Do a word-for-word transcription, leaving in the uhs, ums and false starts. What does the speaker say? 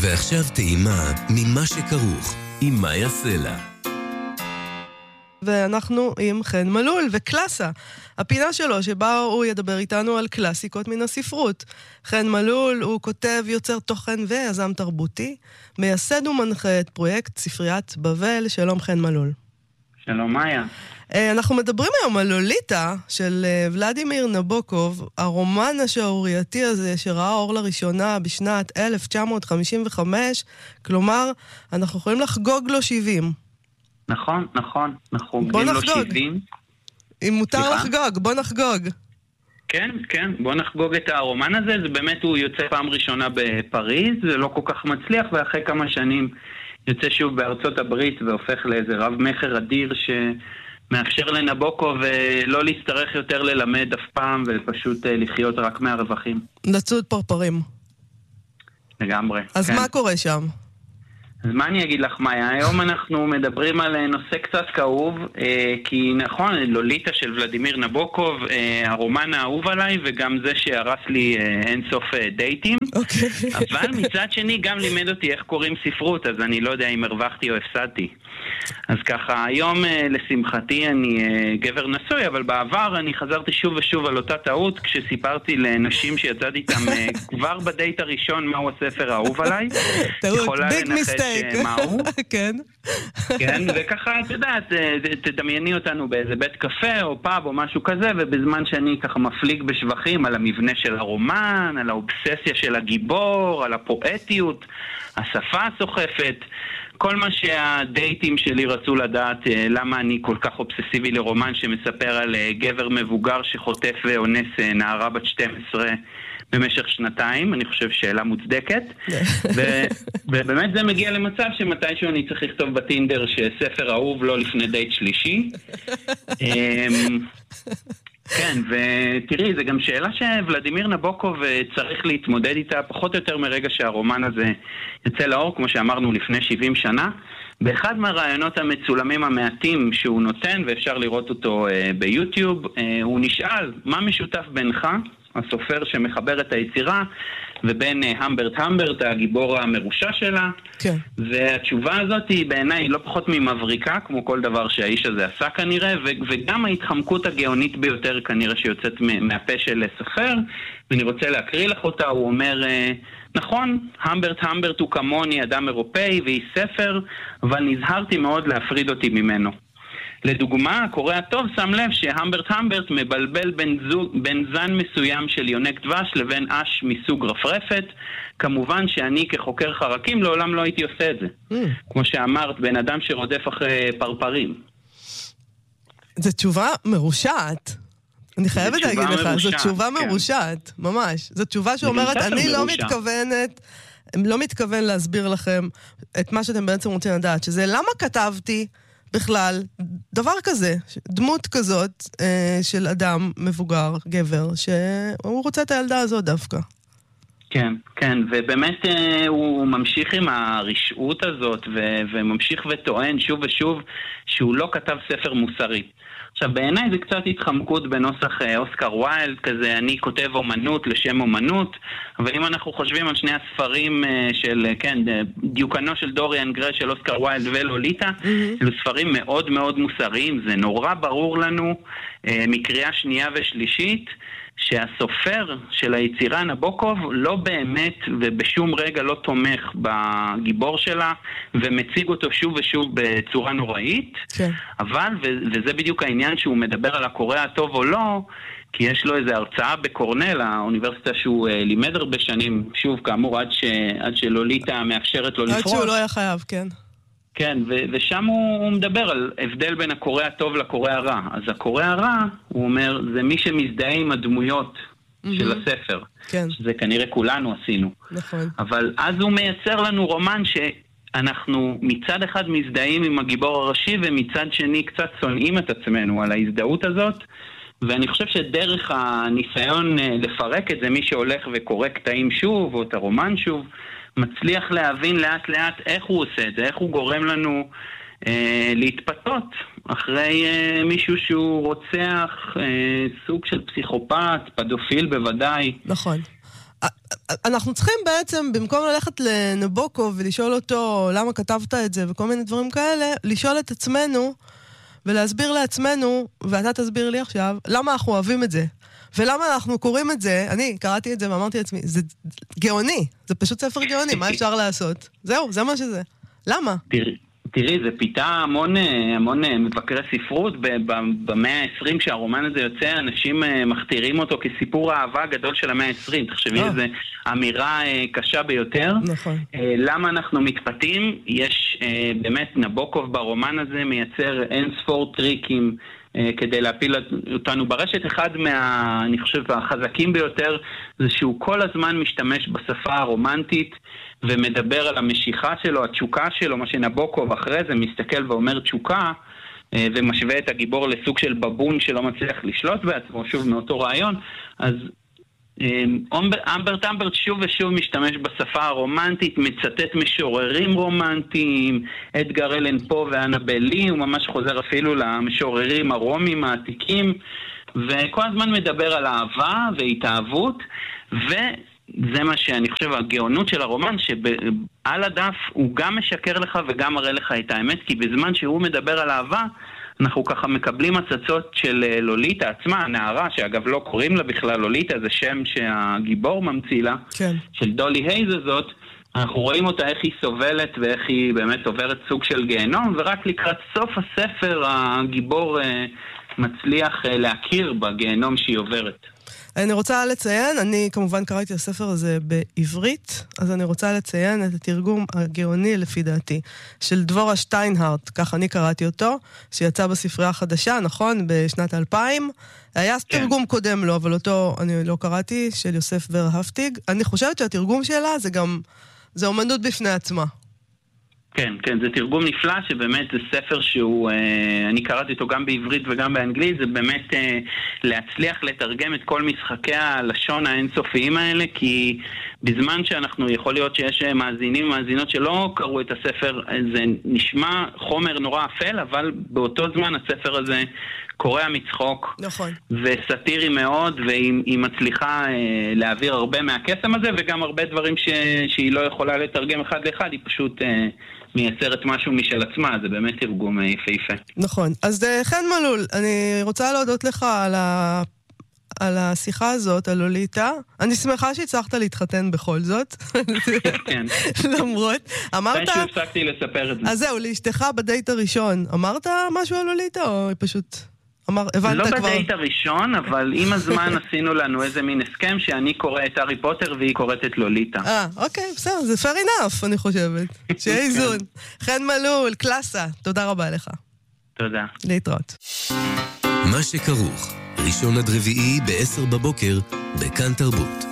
ועכשיו טעימה ממה שכרוך עם מאיה סלע. ואנחנו עם חן מלול וקלאסה, הפינה שלו שבה הוא ידבר איתנו על קלאסיקות מן הספרות. חן מלול הוא כותב, יוצר תוכן ויזם תרבותי, מייסד ומנחה את פרויקט ספריית בבל. שלום חן מלול. שלום מאיה. אנחנו מדברים היום על לוליטה של ולדימיר נבוקוב, הרומן השערורייתי הזה שראה אור לראשונה בשנת אלף תשע מאות חמישים וחמש, כלומר אנחנו יכולים לחגוג לו שבעים. נכון, נכון, אנחנו חוגגים לו שבעים. אם מותר סליחה? לחגוג, בוא נחגוג. כן, כן, בוא נחגוג את הרומן הזה. זה באמת, הוא יוצא פעם ראשונה בפריז, זה לא כל כך מצליח, ואחרי כמה שנים יוצא שוב בארצות הברית והופך לאיזה רב מחר אדיר שמאפשר לנבוקוב לא להצטרך יותר ללמד אף פעם ופשוט לחיות רק מהרווחים. לצוד פרפרים. לגמרי. אז כן. מה קורה שם? אז מה אני אגיד לך, מאיה? היום אנחנו מדברים על נושא קצת כאוב, כי נכון, לוליטה של ולדימיר נבוקוב, הרומן האהוב עליי, וגם זה שהרס לי אין סוף דייטים. אוקיי. אבל מצד שני גם לימד אותי איך קוראים ספרות, אז אני לא יודע אם הרווחתי או הפסדתי. אז ככה, היום לשמחתי אני גבר נשוי, אבל בעבר אני חזרתי שוב ושוב על אותה טעות, כשסיפרתי לנשים שיצאתי איתם כבר בדייט הראשון מהו הספר האהוב עליי. טעות, ביג מיסטייק. מהו? כן. כן, וככה, את יודעת, תדמייני אותנו באיזה בית קפה או פאב או משהו כזה, ובזמן שאני ככה מפליג בשבחים על המבנה של הרומן, על האובססיה של הגיבור, על הפואטיות, השפה הסוחפת, כל מה שהדייטים שלי רצו לדעת, למה אני כל כך אובססיבי לרומן שמספר על גבר מבוגר שחוטף ואונס נערה בת שתים עשרה במשך שנתיים. אני חושב שאלה מוצדקת. ו- ובאמת זה מגיע למצב שמתישהו אני צריך לכתוב בטינדר שספר אהוב לא לפני דייט שלישי. כן, ותראי, זה גם שאלה שוולדימיר נבוקוב צריך להתמודד איתה פחות או יותר מרגע שהרומן הזה יצא לאור, כמו שאמרנו לפני שבעים שנה. באחד מהרעיונות המצולמים המעטים שהוא נותן, ואפשר לראות אותו ביוטיוב, הוא נשאל, מה משותף בינך, הסופר שמחבר את היצירה, ובין המברט המברט, הגיבור המרושע שלה. כן. והתשובה הזאת היא בעיניי לא פחות ממבריקה, כמו כל דבר שהאיש הזה עשה כנראה, ו- וגם ההתחמקות הגאונית ביותר כנראה שיוצאת מהפה של סופר, ואני רוצה להקריא לך אותה. הוא אומר, נכון, המברט המברט הוא כמוני אדם אירופאי ואיש ספר, אבל נזהרתי מאוד להפריד אותי ממנו. לדוגמה, הקורא הטוב שם לב שהמברט המברט מבלבל בין, זוג, בין זן מסוים של יונק דבש לבין אש מסוג רפרפת. כמובן שאני כחוקר חרקים לעולם לא הייתי עושה את זה. Mm. כמו שאמרת, בן אדם שרודף אחרי פרפרים. זו תשובה מרושעת. אני חייבת להגיד לך, זו תשובה כן. מרושעת, ממש. זו תשובה שאומרת, אני לא מרושע. מתכוונת, לא מתכוון להסביר לכם את מה שאתם בעצם רוצים לדעת, שזה למה כתבתי בכלל דבר כזה, דמות כזאת אה, של אדם מבוגר, גבר, שהוא רוצה את הילדה הזאת דווקא. כן, כן, ובאמת אה, הוא ממשיך עם הרשעות הזאת, ו- וממשיך וטוען שוב ושוב שהוא לא כתב ספר מוסרי. עכשיו, בעיניי זה קצת התחמקות בנוסח אוסקר ויילד, כזה אני כותב אומנות לשם אומנות, אבל אם אנחנו חושבים על שני הספרים של, כן, דיוקנו של דוריאן גריי של אוסקר ויילד ולוליטה, אלו ספרים מאוד מאוד מוסריים. זה נורא ברור לנו מקריאה שנייה ושלישית, שהסופר של היצירה נבוקוב לא באמת ובשום רגע לא תומך בגיבור שלה ומציג אותו שוב ושוב בצורה נוראית. כן. אבל, וזה בדיוק העניין שהוא מדבר על הקורא הטוב או לא, כי יש לו איזו הרצאה בקורנל, האוניברסיטה שהוא לימד הרבה שנים, שוב כאמור עד, ש, עד שלוליטה מאפשרת לו לפרוש. עד שהוא לא היה חייב, כן. כן, ו- ושם הוא, הוא מדבר על הבדל בין הקורא הטוב לקורא הרע. אז הקורא הרע, הוא אומר, זה מי שמזדהה עם הדמויות mm-hmm. של הספר. כן. שזה כנראה כולנו עשינו. נכון. אבל אז הוא מייצר לנו רומן שאנחנו מצד אחד מזדהים עם הגיבור הראשי, ומצד שני קצת שונאים את עצמנו על ההזדהות הזאת. ואני חושב שדרך הניסיון לפרק את זה, מי שהולך וקורא קטעים שוב, או את הרומן שוב, מצליח להבין לאט לאט איך הוא עושה את זה, איך הוא גורם לנו אה, להתפתות אחרי אה, מישהו שהוא רוצח, אה, סוג של פסיכופת, פדופיל בוודאי. נכון. אנחנו צריכים בעצם, במקום ללכת לנבוקוב ולשאול אותו למה כתבת את זה וכל מיני דברים כאלה, לשאול את עצמנו ולהסביר לעצמנו, ואתה תסביר לי עכשיו, למה אנחנו אוהבים את זה. ולמה אנחנו קוראים את זה, אני קראתי את זה ואמרתי לעצמי, זה גאוני, זה פשוט ספר גאוני, מה אפשר לעשות? זהו, זה מה שזה. למה? תראי. תראי, זה פיתה המון, המון מבקרי ספרות. במאה ה-עשרים כשהרומן הזה יוצא, אנשים מכתירים אותו כסיפור האהבה הגדול של המאה ה-עשרים. תחשבי, איזו אמירה קשה ביותר. נכון. למה אנחנו מתפתים? יש באמת, נבוקוב ברומן הזה מייצר אין ספור טריקים כדי להפיל אותנו ברשת. אחד מה, אני חושב, החזקים ביותר, זה שהוא כל הזמן משתמש בשפה הרומנטית, ומדבר על המשיכה שלו, התשוקה שלו, מה שנבוקוב אחרי זה מסתכל ואומר תשוקה, ומשווה את הגיבור לסוג של בבון שלא מצליח לשלוט בעצמו, שוב מאותו רעיון. אז אמברט אמברט שוב ושוב משתמש בשפה הרומנטית, מצטט משוררים רומנטיים, אדגר אלן פה ואנבל לי, הוא ממש חוזר אפילו למשוררים הרומים העתיקים, וכל הזמן מדבר על אהבה והתאהבות, ו... זה מה שאני חושב, הגאונות של הרומן, שעל הדף הוא גם משקר לך וגם מראה לך את האמת, כי בזמן שהוא מדבר על אהבה, אנחנו ככה מקבלים הצצות של לוליטה עצמה, הנערה, שאגב לא קוראים לה בכלל לוליטה, זה שם שהגיבור ממציא לה, כן. של דולי הייז הזאת, אנחנו רואים אותה איך היא סובלת ואיך היא באמת עוברת סוג של גיהנום, ורק לקראת סוף הספר הגיבור מצליח להכיר בגיהנום שהיא עוברת. אני רוצה לציין, אני כמובן קראתי את הספר הזה בעברית, אז אני רוצה לציין את התרגום הגאוני לפי דעתי, של דבורה שטיינהרט, כך אני קראתי אותו, שיצא בספרייה החדשה, נכון, בשנת אלפיים. היה כן. תרגום קודם לו, אבל אותו אני לא קראתי, של יוסף ורהפטיג. אני חושבת שהתרגום שלה זה גם, זה אומנות בפני עצמה. כן, כן, זה תרגום נפלא, שבאמת זה ספר שהוא, אה, אני קראתי אותו גם בעברית וגם באנגלית, זה באמת אה, להצליח לתרגם את כל משחקי הלשון האינסופיים האלה, כי בזמן שאנחנו, יכול להיות שיש מאזינים ומאזינות שלא קראו את הספר, זה נשמע חומר נורא אפל, אבל באותו זמן הספר הזה קורע מצחוק, נכון. וסטירי מאוד, והיא מצליחה אה, להעביר הרבה מהקסם הזה, וגם הרבה דברים ש, שהיא לא יכולה לתרגם אחד לאחד, היא פשוט אה, מייצרת משהו משל עצמה, זה באמת תרגום אה, יפהפה. נכון. אז חן מלול, אני רוצה להודות לך על, ה... על השיחה הזאת, על לוליטה. אני שמחה שהצלחת להתחתן בכל זאת. כן. למרות, אמרת... אני שהפסקתי לספר את זה. אז זהו, לאשתך בדייט הראשון, אמרת משהו על לוליטה, או פשוט... אמר, הבנת לא כבר... בדייט הראשון, אבל עם הזמן עשינו לנו איזה מין הסכם שאני קורא את הארי פוטר והיא קוראת את לוליטה. אה, אוקיי, בסדר, זה fair enough, אני חושבת. שיהיה איזון. חן מלול, קלאסה, תודה רבה לך. תודה. להתראות. מה שכרוך, ראשון עד רביעי ב-עשר בבוקר, בכאן תרבות.